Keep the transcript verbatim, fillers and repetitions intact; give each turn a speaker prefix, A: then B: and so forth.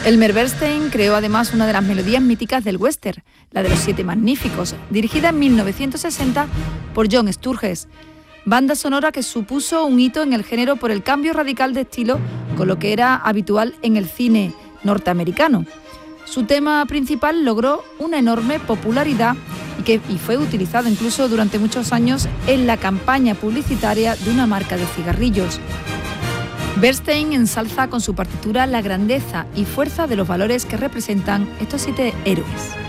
A: Elmer Bernstein creó además una de las melodías míticas del western, la de los Siete Magníficos, dirigida en mil novecientos sesenta por John Sturges. Banda sonora que supuso un hito en el género por el cambio radical de estilo con lo que era habitual en el cine norteamericano. Su tema principal logró una enorme popularidad y, que, y fue utilizado incluso durante muchos años en la campaña publicitaria de una marca de cigarrillos. Bernstein ensalza con su partitura la grandeza y fuerza de los valores que representan estos siete héroes.